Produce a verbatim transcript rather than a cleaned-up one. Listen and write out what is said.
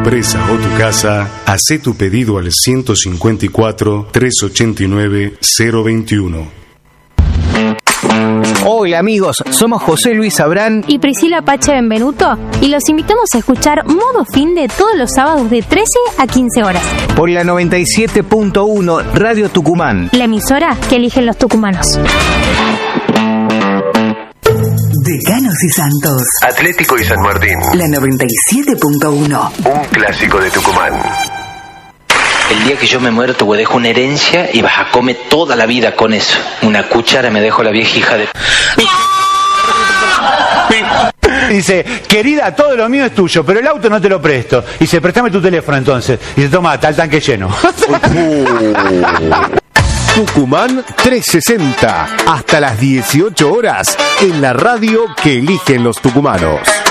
empresa o tu casa, hacé tu pedido al ciento cincuenta y cuatro, trescientos ochenta y nueve, cero veintiuno. Hola amigos, somos José Luis Abrán y Priscila Pache Benvenuto y los invitamos a escuchar Modo Finde todos los sábados de trece a quince horas por la noventa y siete punto uno Radio Tucumán, la emisora que eligen los tucumanos. Decanos y Santos, Atlético y San Martín, la noventa y siete punto uno. Un clásico de Tucumán. El día que yo me muero te voy a dejar una herencia y vas a comer toda la vida con eso. Una cuchara me dejo la vieja hija de... Dice, querida, todo lo mío es tuyo, pero el auto no te lo presto. Dice, préstame tu teléfono entonces. Y dice, toma, está el tanque lleno. Tucumán trescientos sesenta, hasta las dieciocho horas, en la radio que eligen los tucumanos.